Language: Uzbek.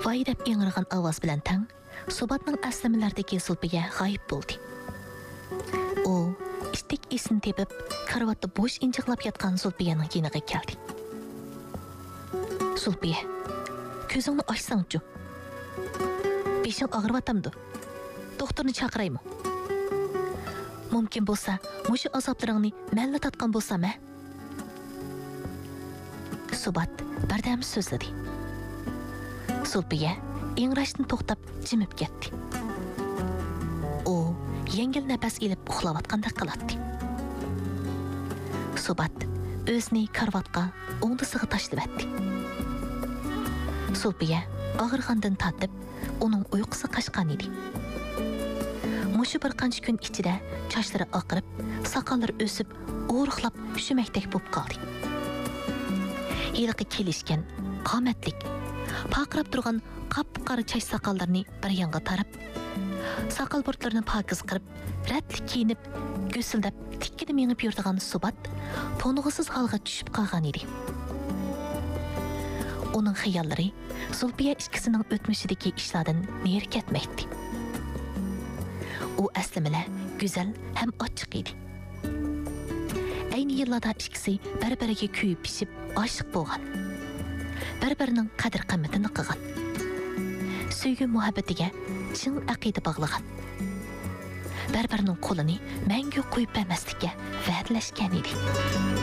Vay deb еңірған avaz bilan tang, Subatning aslimalardagi sulpiga g'oyib bo'ldi. U ishtik esini tepib, karvatda bo'sh injiqlab yotgan Sulpiyaning yeniga keldi. Sulpiya, ko'zingni ochsang-chu. Beshing og'ribatamdi. Doktorni chaqiraymi? Mumkin bo'lsa, mushu azoblaringni malla tatgan bo'lsam-a? Subat bardam so'zladi. Sulpiya ingrashdan to'xtab jimib ketdi. U yengil nafas ilib uxlayotgandek qiladi. Subat o'zini karvatga o'ngdisiga tashlabdi. Sulpiya og'irgandan tatib, uning uyqusi qochgan edi. Mushu bir qancha kun ichida sochlari oqirib, soqollari o'sib, o'riqlab shumakdek bo'lib qoldi. Yilqi kelishgan, qomatlik, paqirab turgan qap-qora soch soqollarini bir yonga tarab, soqol burtlarini pokiz qilib, ratli kiyinib, go'sildab, tikkida mengib yuradigan Subat to'ng'isiz holga tushib qolgan edi. Uning xiyollari Sulpiya ikkisining o'tmishidagi ishlardan neri ketmaydi. U aslimila go'zal ham ochiq edi. Ayni yillarda ikkisi bir-biriga kuyib pishib oshiq bo'lgan. Bir-birining qadr-qimmatini qilgan. Sevgi muhabbatiga chin aqida bog'lagan. Bir-birining qo'lini mangu qo'yib bermaslikka va'dalashgan edi.